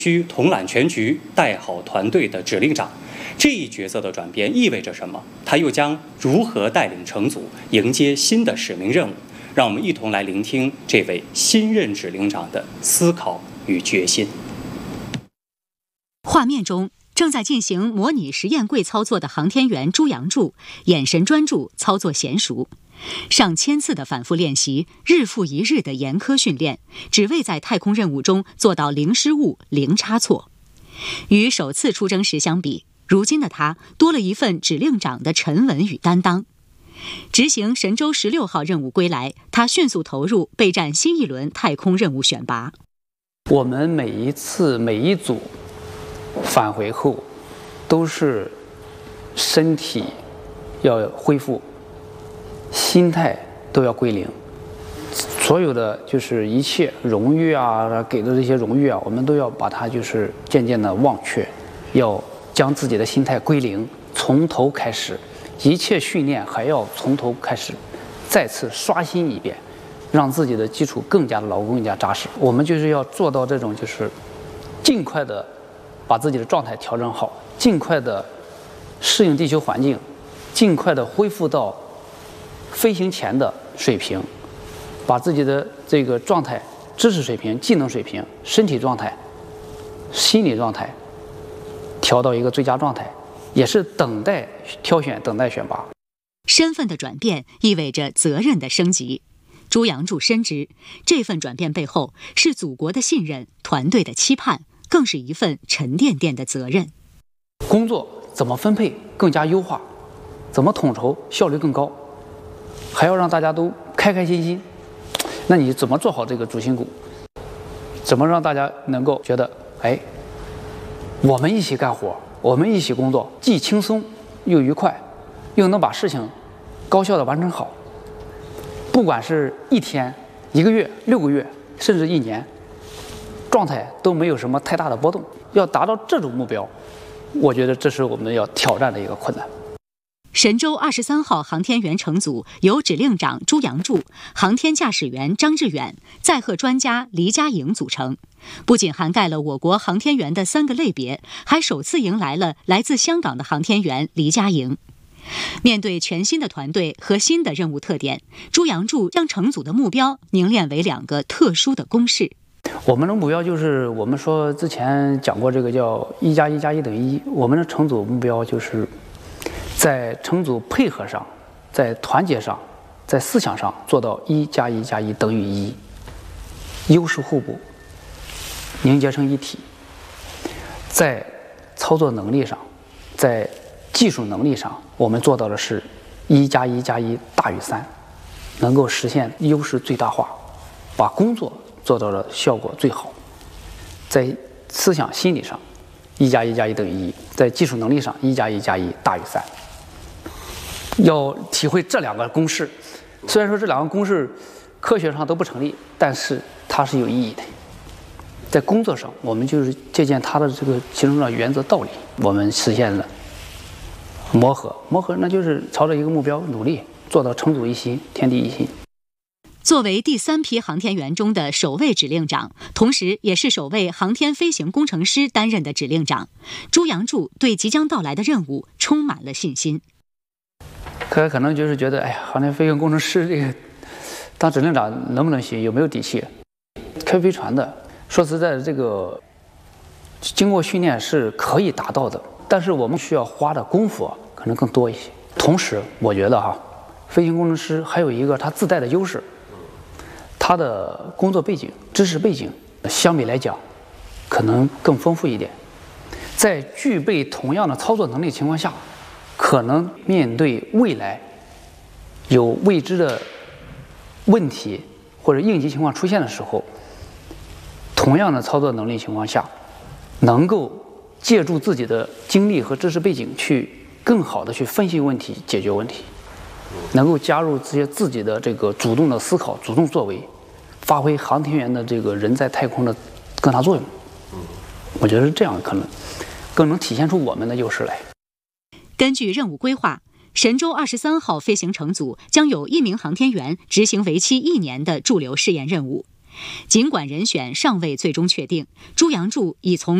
需统揽全局、带好团队的指令长。这一角色的转变意味着什么？他又将如何带领成组迎接新的使命任务？让我们一同来聆听这位新任指令长的思考与决心。 画面中正在进行模拟实验柜操作的航天员朱杨柱，眼神专注，操作娴熟。上千次的反复练习，日复一日的严苛训练，只为在太空任务中做到零失误、零差错。与首次出征时相比，如今的他多了一份指令长的沉稳与担当。执行神舟16号任务归来，他迅速投入备战新一轮太空任务选拔。 我们每一组返回后，都是身体要恢复，心态都要归零，所有的就是一切荣誉啊，给的这些荣誉啊，我们都要把它就是渐渐的忘却，要将自己的心态归零，从头开始。一切训练还要从头开始，再次刷新一遍，让自己的基础更加的牢固、更加扎实。我们就是要做到这种，就是尽快的把自己的状态调整好，尽快的适应地球环境，尽快的恢复到飞行前的水平，把自己的这个状态、知识水平、技能水平、身体状态、心理状态调到一个最佳状态。也是等待挑选、等待选拔。 身份的转变意味着责任的升级。朱杨柱深知，这份转变背后是祖国的信任、团队的期盼，更是一份沉甸甸的责任。 工作怎么分配更加优化，怎么统筹效率更高，还要让大家都开开心心。那你怎么做好这个主心骨？怎么让大家能够觉得，哎，我们一起干活，我们一起工作，既轻松又愉快，又能把事情高效地完成好。不管是1天、1个月、6个月，甚至1年，状态都没有什么太大的波动。要达到这种目标，我觉得这是我们要挑战的一个困难。 神舟23号航天员乘组由指令长朱杨柱、航天驾驶员张志远、载荷专家黎佳颖组成，不仅涵盖了我国航天员的3个类别，还首次迎来了来自香港的航天员黎佳颖。面对全新的团队和新的任务特点，朱杨柱将乘组的目标凝练为2个特殊的公式。 我们的目标就是我们说之前讲过这个叫1+1+1等于1，我们的乘组目标就是在乘组配合上，在团结上，在思想上做到1+1+1等于1，优势互补，凝结成一体。在操作能力上，在技术能力上，我们做到的是1+1+1大于3，能够实现优势最大化，把工作做到了效果最好。在思想心理上，1+1+1等于1，在技术能力上1+1+1大于3。要体会这2个公式，虽然说这2个公式科学上都不成立，但是它是有意义的。在工作上，我们就是借鉴它的这个其中的原则道理，我们实现了磨合，那就是朝着一个目标努力，做到乘组一心，天地一心。 作为第3批航天员中的首位指令长，同时也是首位航天飞行工程师担任的指令长，朱杨柱对即将到来的任务充满了信心。 可能就是觉得，哎呀，航天飞行工程师这个当指令长能不能行，有没有底气？开飞船的，说实在的，这个经过训练是可以达到的，但是我们需要花的功夫可能更多一些。同时，我觉得飞行工程师还有一个他自带的优势，他的工作背景、知识背景相比来讲，可能更丰富一点。在具备同样的操作能力情况下，可能面对未来有未知的问题或者应急情况出现的时候，同样的操作能力情况下，能够借助自己的经历和知识背景去更好的去分析问题、解决问题，能够加入这些自己的这个主动的思考、主动作为，发挥航天员的这个人在太空的更大作用。我觉得这样可能更能体现出我们的优势来。 根据任务规划，神舟23号飞行乘组将有1名航天员执行为期1年的驻留试验任务。 尽管人选尚未最终确定，朱杨柱已从